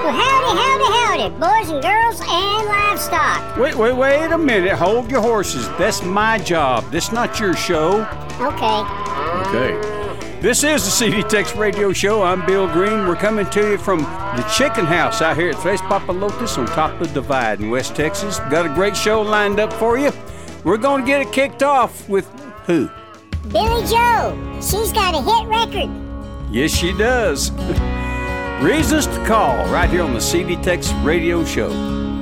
Well, howdy, boys and girls and livestock. Wait a minute. Hold your horses. That's my job. This not your show. Okay. This is the CD Tex Radio Show. I'm Bill Green. We're coming to you from the Chicken House out here at Tres Papalotes on top of the Divide in West Texas. Got a great show lined up for you. We're going to get it kicked off with who? Billy Joe. She's got a hit record. Yes, she does. Reasons to call right here on the CD Tex Radio Show.